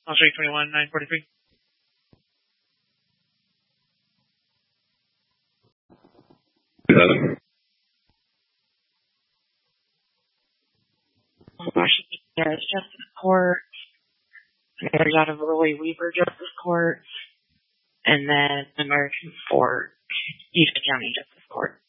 I'll show you 21-943. Washington Parish Justice Court, there's out of Roy Weaver Justice Court, and then American Fork, Houston County Justice Court.